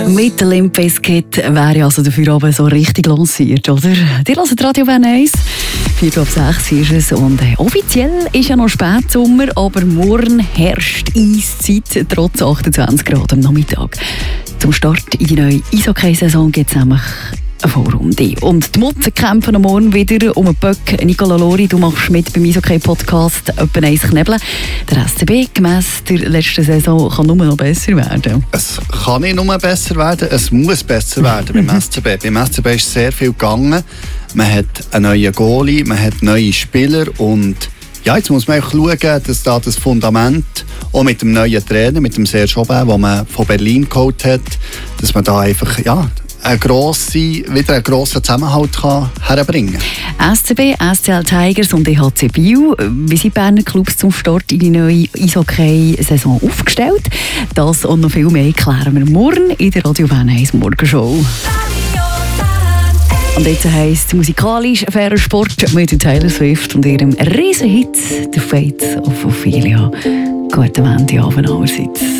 Mit dem Limp Bizkit wäre also dafür aber so richtig lanciert, oder? Die hören Radio Bern 1. 4:06 ist es und offiziell ist ja noch Spätsommer, aber morgen herrscht Eiszeit, trotz 28 Grad am Nachmittag. Zum Start in die neue Eishockey-Saison gibt es nämlich eine Vorrunde. Und die Mutzen kämpfen am Morgen wieder um einen Böck. Nicola Lori, du machst mit beim Eishockey-Podcast «Öppen eins Knebeln». Der SCB gemäss der letzten Saison kann nur noch besser werden. Es kann nicht nur besser werden, es muss besser werden beim SCB. Beim SCB ist sehr viel gegangen. Man hat einen neuen Goalie, man hat neue Spieler und ja, jetzt muss man auch schauen, dass da das Fundament, auch mit dem neuen Trainer, mit dem Serge Aubin, den man von Berlin geholt hat, dass man da einfach wieder einen grossen Zusammenhalt herbringen kann. SCB, SCL Tigers und EHC Biel. Wie sind Berner Clubs zum Start in die neue Eishockey-Saison aufgestellt? Das und noch viel mehr klären wir morgen in der Radio Bern 1 Morgenshow. Und jetzt heisst es musikalisch fairer Sport mit Taylor Swift und ihrem Riesenhit «The Fate of Ophelia». Guten Abend allerseits.